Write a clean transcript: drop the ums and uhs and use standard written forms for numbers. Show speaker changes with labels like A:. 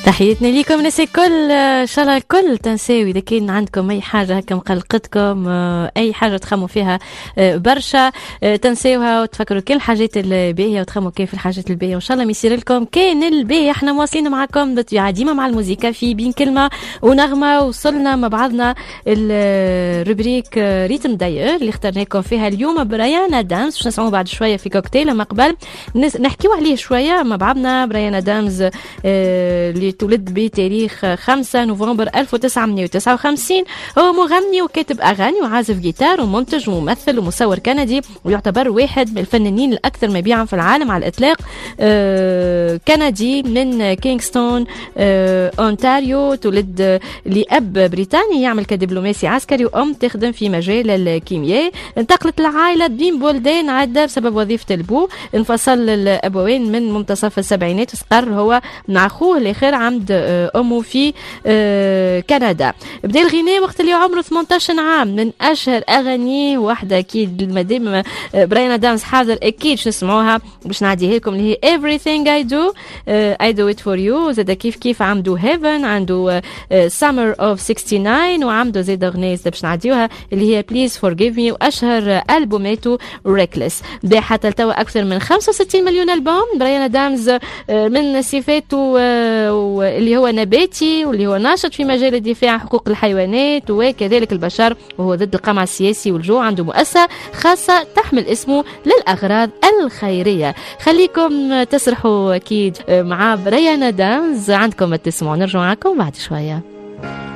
A: تحياتنا ليكم ناس الكل، ان شاء الله الكل تنساوي اذا كان عندكم اي حاجه هكا مقلقتكم، اي حاجه تخموا فيها برشا تنساوها وتفكروا كل الحاجات الباهيه وتخموا كيف الحاجات الباهيه، وان شاء الله ما يصير لكم كان الباهي. احنا مواصلين معكم بطبيعه ديما مع الموسيقى في بين كلمه ونغمه. وصلنا مع بعضنا الروبريك ريتم داير اللي اخترناكم فيها اليوم بريان ادامز، باش نسمعوا بعد شويه في كوكتيل. اما قبل نحكيو عليه شويه مع بعضنا. بريان ادامز اللي تولد بتاريخ 5 نوفمبر 1959، هو مغني وكاتب أغاني وعازف جيتار ومنتج وممثل ومصور كندي، ويعتبر واحد من الفنانين الأكثر مبيعا في العالم على الإطلاق. كندي من كينغستون أونتاريو، تولد لأب بريطاني يعمل كدبلوماسي عسكري وأم تخدم في مجال الكيمياء. انتقلت العائلة بين بلدان عدة بسبب وظيفة البو. انفصل الأبوين من منتصف السبعينات، واستقر هو مع أخوه الآخر عند أمه في كندا. بدأ الغناء وقت اللي عمره 18 عام. من أشهر أغانيه واحدة أكيد المدام براين آدامز حاضر أكيد نسمعوها باش نعديها لكم، اللي هي Everything I Do I Do It For You. زاد كيف عنده Heaven، عنده Summer of 69، وعنده زاد أغنية باش نعديوها اللي هي Please Forgive Me، وأشهر ألبوماته Reckless. باع حتى لتوا أكثر من 65 مليون ألبوم. براين آدامز من صفاته اللي هو نباتي، واللي هو ناشط في مجال الدفاع عن حقوق الحيوانات وكذلك البشر، وهو ضد القمع السياسي والجوع. عنده مؤسسة خاصة تحمل اسمه للأغراض الخيرية. خليكم تسرحوا أكيد مع براين آدامز، عندكم تسمعوا. نرجع معكم بعد شوية.